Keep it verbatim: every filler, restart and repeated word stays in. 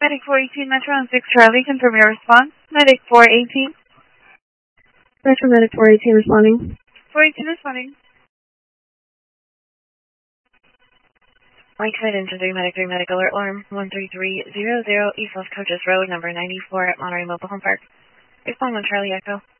Medic four eighteen, Metro on six Charlie, confirm your response. Medic four eighteen. Metro Medic four eighteen responding. four eighteen responding. Mike Side Engine three Medic three Medic Alert Alarm one three three zero zero East Los Coaches Road, number ninety-four at Monterey Mobile Home Park. Respond one Charlie Echo.